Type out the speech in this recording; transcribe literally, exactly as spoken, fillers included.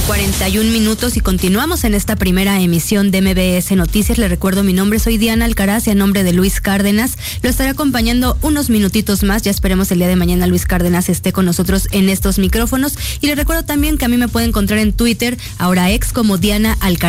cuarenta y un minutos y continuamos en esta primera emisión de M B S Noticias. Le recuerdo, mi nombre, soy Diana Alcaraz y a nombre de Luis Cárdenas lo estaré acompañando unos minutitos más. Ya esperemos el día de mañana Luis Cárdenas esté con nosotros en estos micrófonos. Y le recuerdo también que a mí me puede encontrar en Twitter, ahora ex, como Diana Alcaraz.